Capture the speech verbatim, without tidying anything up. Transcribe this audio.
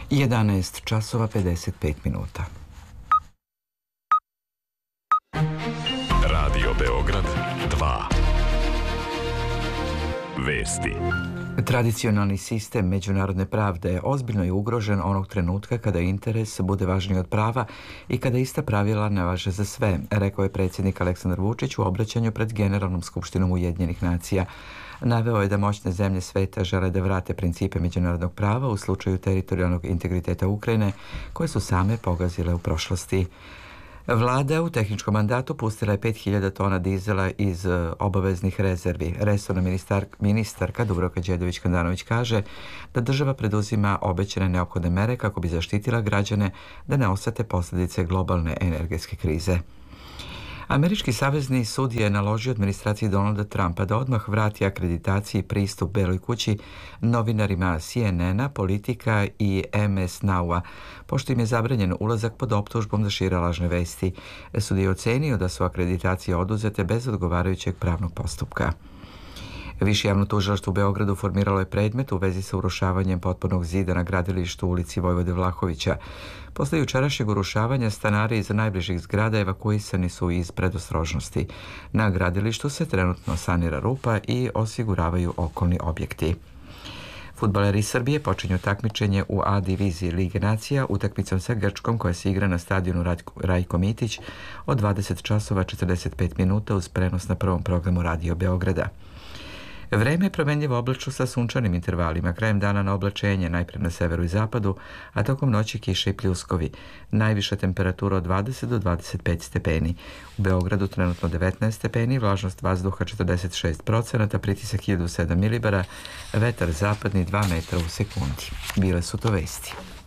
jedanaest časova pedeset pet minuta. Radio Beograd dva. Vesti. Tradicionalni sistem međunarodne pravde ozbiljno je ugrožen onog trenutka kada interes bude važniji od prava i kada ista pravila ne važe za sve, rekao je predsjednik Aleksandar Vučić u obraćanju pred Generalnom skupštinom Ujedinjenih nacija. Naveo je da moćne zemlje sveta žele da vrate principe međunarodnog prava u slučaju teritorijalnog integriteta Ukrajine, koje su same pogazile u prošlosti. Vlada u tehničkom mandatu pustila je pet hiljada tona dizela iz obaveznih rezervi. Resorna ministar, ministarka Dubravka Đedović-Handanović kaže da država preduzima obećane neophodne mere kako bi zaštitila građane da ne osete posljedice globalne energetske krize. Američki savezni sud je naložio administraciji Donalda Trumpa da odmah vrati akreditaciji pristup Beloj kući novinarima C N N-a, Politika i M S Now-a, pošto im je zabranjen ulazak pod optužbom da šire lažne vesti. Sud je ocenio da su akreditacije oduzete bez odgovarajućeg pravnog postupka. Više javno tužilaštvo u Beogradu formiralo je predmet u vezi sa urušavanjem potpornog zida na gradilištu u ulici Vojvode Vlahovića. Posle jučerašnjeg urušavanja stanari iz najbližih zgrada evakuisani su iz predostrožnosti. Na gradilištu se trenutno sanira rupa i osiguravaju okolni objekti. Fudbaleri Srbije počinju takmičenje u A diviziji Lige nacija utakmicom sa Grčkom koja se igra na stadionu Rajko Mitić od dvadeset časova četrdeset pet minuta uz prenos na prvom programu Radio Beograda. Vreme je promenljivo oblačno sa sunčanim intervalima, krajem dana na oblačenje, najpre na severu i zapadu, a tokom noći kiše i pljuskovi. Najviša temperatura od dvadeset do dvadeset pet stepeni. U Beogradu trenutno devetnaest stepeni, vlažnost vazduha četrdeset šest procenata, pritisak hiljadu sedam milibara, vetar zapadni dva metra u sekundi. Bile su to vesti.